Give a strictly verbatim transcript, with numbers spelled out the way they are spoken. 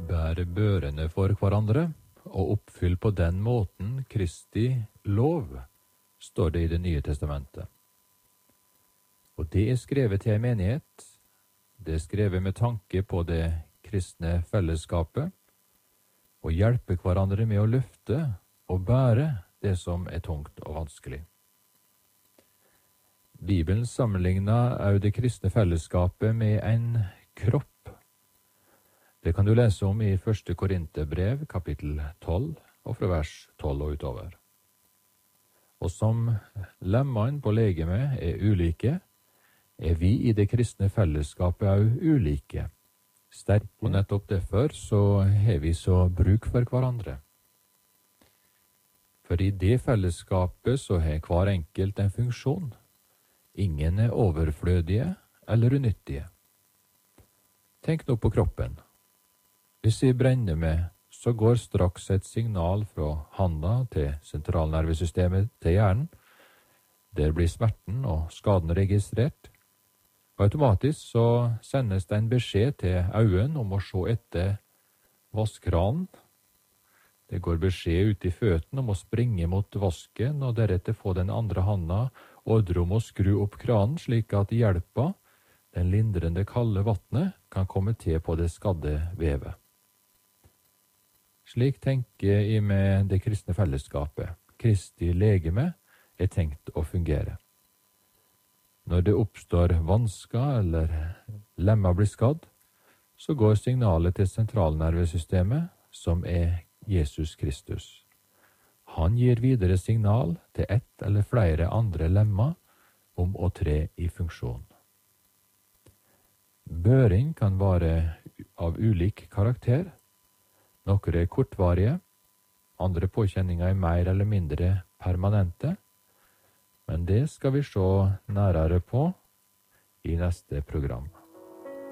bære børene for hverandre, og oppfyll på den måten Kristi lov, står det i Det nye testamentet. Og det er skrevet til en menighet, det er skrevet med tanke på det kristne fellesskapet, og hjelpe hverandre med å løfte og bære det som er tungt og vanskelig. Bibelen sammenligner også det kristne fellesskapet med en kropp. Det kan du lese om i første Korinterbrev, kapittel tolv, og fra vers tolv og utover. Og som lemmene på legemet er ulike, er vi i det kristne fellesskapet også ulike. Sterke. Og nettopp derfor så har vi så bruk for hverandre. For i det fellesskapet så har hver enkelt en funksjon. Ingen er overflødige eller unyttige. Tenk nå på kroppen. Hvis jeg brenner med, så går straks et signal fra handa til sentralnervesystemet til hjernen. Der blir smerten og skaden registrert. Og automatisk så sendes det en beskjed til øynene om å se etter vaskkranen. Det går beskjed ut i føttene om å springe mot vasken, og deretter få den andre handa ordre om å skru opp kranen, slik at hjelpa, den lindrende kalde vattnet, kan komme til på det skadde vevet. Slik tenker jeg med det kristne fellesskapet. Kristi legeme er tenkt å fungere. Når det oppstår vansker eller lemmer blir skadd, så går signalet til sentralnervesystemet, som er Jesus Kristus. Han gir videre signal til ett eller flere andre lemmer om å tre i funksjon. Børing kan være av ulik karakter. Noen er kortvarige, andre påkjenninger er mer eller mindre permanente, men det skal vi se nærere på i neste program.